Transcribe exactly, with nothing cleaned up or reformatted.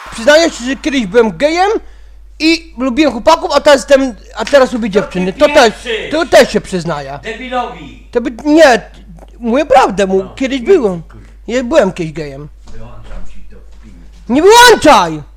Przyznaję się, że kiedyś byłem gejem i lubiłem chłopaków, a teraz jestem, a teraz lubię dziewczyny. To też, to też się przyznaję. Debilowi! To by, nie, mówię prawdę, mu, kiedyś byłem. Ja byłem kiedyś gejem. Wyłączam ci to w filmie. Nie wyłączaj!